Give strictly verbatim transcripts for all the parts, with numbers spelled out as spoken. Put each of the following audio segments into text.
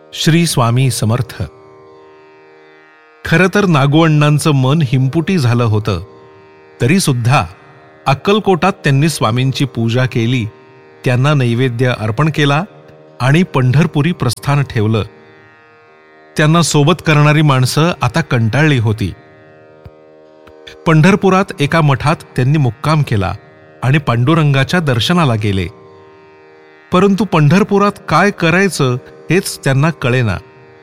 श्री स्वामी समर्थ. खरं तर नागूअण्णांचं मन हिमपुटी झालं होतं, तरी सुद्धा अक्कलकोटात त्यांनी स्वामींची पूजा केली, त्यांना नैवेद्य अर्पण केला आणि पंढरपुरी प्रस्थान ठेवलं. त्यांना सोबत करणारी माणसं आता कंटाळली होती. पंढरपुरात एका मठात त्यांनी मुक्काम केला आणि पांडुरंगाच्या दर्शनाला गेले. परंतु पंढरपुरात काय करायचं हेच त्यांना कळेना.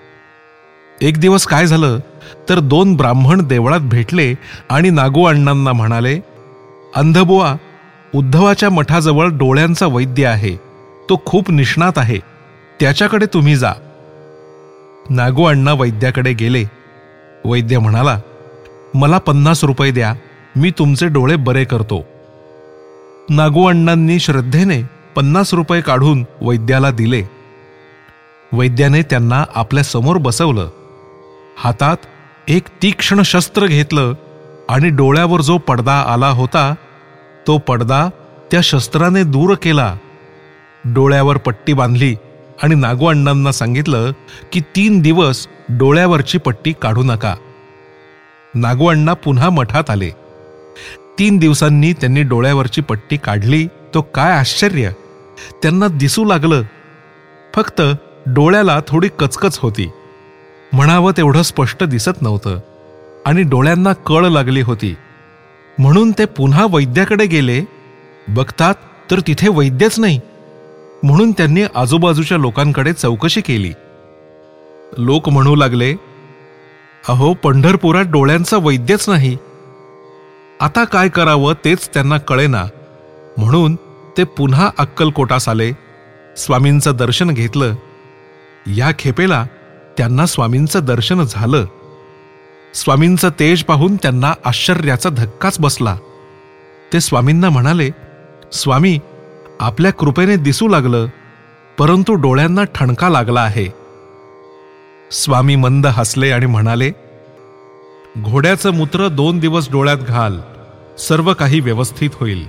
एक दिवस काय झालं तर दोन ब्राह्मण देवळात भेटले आणि नागूअण्णांना म्हणाले, अंधबुवा, उद्धवाच्या मठाजवळ डोळ्यांचा वैद्य आहे, तो खूप निष्णात आहे, त्याच्याकडे तुम्ही जा. नागूअण्णा वैद्याकडे गेले. वैद्य म्हणाला, मला पन्नास रुपये द्या, मी तुमचे डोळे बरे करतो. नागूअण्णांनी श्रद्धेने पन्नास रुपये काढून वैद्याला दिले. वैद्याने त्यांना आपल्या समोर बसवलं. हातात एक तीक्ष्ण शस्त्र घेतलं आणि डोळ्यावर जो पडदा आला होता तो पडदा त्या शस्त्राने दूर केला. डोळ्यावर पट्टी बांधली आणि नागूअण्णांना सांगितलं की तीन दिवस डोळ्यावरची पट्टी काढू नका. नागूअण्णा पुन्हा मठात आले. तीन दिवसांनी त्यांनी डोळ्यावरची पट्टी काढली. तो काय आश्चर्य, त्यांना दिसू लागलं. फक्त डोळ्याला थोडी कचकच होती, म्हणावं तेवढं स्पष्ट दिसत नव्हतं आणि डोळ्यांना कळ लागली होती. म्हणून ते पुन्हा वैद्याकडे गेले. बघतात तर तिथे वैद्यच नाही. म्हणून त्यांनी आजूबाजूच्या लोकांकडे चौकशी केली. लोक म्हणू लागले, अहो, पंढरपुरात डोळ्यांचा वैद्यच नाही. आता काय करावं तेच त्यांना कळेना. म्हणून ते पुन्हा अक्कलकोटास आले. स्वामींचं दर्शन घेतलं. या खेपेला त्यांना स्वामींचं दर्शन झालं. स्वामींचं तेज पाहून त्यांना आश्चर्याचा धक्काच बसला. ते स्वामींना म्हणाले, स्वामी, आपल्या कृपेने दिसू लागलं, परंतु डोळ्यांना ठणका लागला आहे. स्वामी मंद हसले आणि म्हणाले, घोड्याचं मूत्र दोन दिवस डोळ्यात घाल, सर्व काही व्यवस्थित होईल.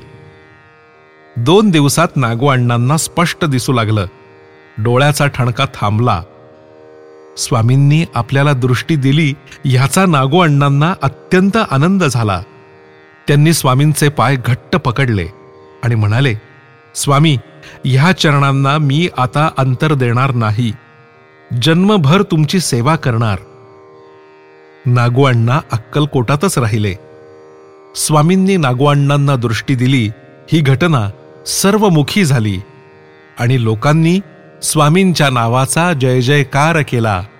दोन दिवसात नागूअण्णांना स्पष्ट दिसू लागलं. डोळ्याचा ठणका थांबला. स्वामींनी आपल्याला दृष्टी दिली ह्याचा नागूअण्णांना अत्यंत आनंद झाला. त्यांनी स्वामींचे पाय घट्ट पकडले आणि म्हणाले, स्वामी, ह्या चरणांना मी आता अंतर देणार नाही, जन्मभर तुमची सेवा करणार. नागूअण्णा अक्कलकोटातच राहिले. स्वामींनी नागूअण्णांना दृष्टी दिली ही घटना सर्वमुखी झाली आणि लोकांनी स्वामींच्या नावाचा जय जयकार केला.